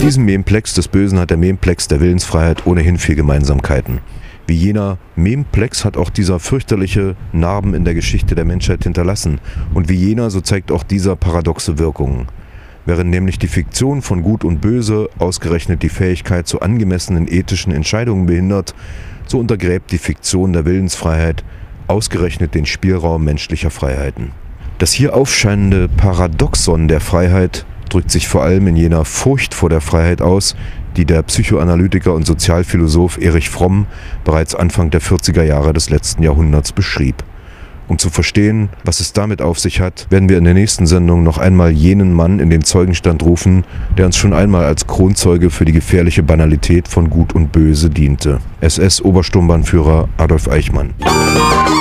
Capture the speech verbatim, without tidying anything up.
diesem Memplex des Bösen hat der Memplex der Willensfreiheit ohnehin viel Gemeinsamkeiten. Wie jener Memplex hat auch dieser fürchterliche Narben in der Geschichte der Menschheit hinterlassen. Und wie jener, so zeigt auch dieser paradoxe Wirkungen. Während nämlich die Fiktion von Gut und Böse ausgerechnet die Fähigkeit zu angemessenen ethischen Entscheidungen behindert, so untergräbt die Fiktion der Willensfreiheit ausgerechnet den Spielraum menschlicher Freiheiten. Das hier aufscheinende Paradoxon der Freiheit drückt sich vor allem in jener Furcht vor der Freiheit aus, die der Psychoanalytiker und Sozialphilosoph Erich Fromm bereits Anfang der vierziger Jahre des letzten Jahrhunderts beschrieb. Um zu verstehen, was es damit auf sich hat, werden wir in der nächsten Sendung noch einmal jenen Mann in den Zeugenstand rufen, der uns schon einmal als Kronzeuge für die gefährliche Banalität von Gut und Böse diente. S S-Obersturmbannführer Adolf Eichmann.